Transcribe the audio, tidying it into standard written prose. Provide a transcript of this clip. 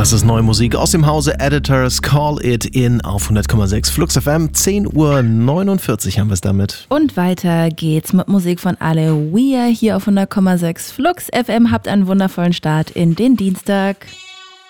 Das ist neue Musik aus dem Hause Editors, Call It In auf 100,6 Flux FM. 10:49 Uhr haben wir es damit. Und weiter geht's mit Musik von Ale Weir hier auf 100,6 Flux FM. Habt einen wundervollen Start in den Dienstag.